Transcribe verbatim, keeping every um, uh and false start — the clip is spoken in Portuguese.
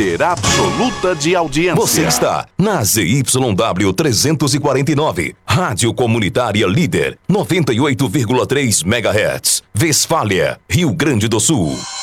absoluta de audiência. Você está na Z Y W trezentos e quarenta e nove, Rádio Comunitária Líder, noventa e oito vírgula três megahertz, Westfália, Rio Grande do Sul.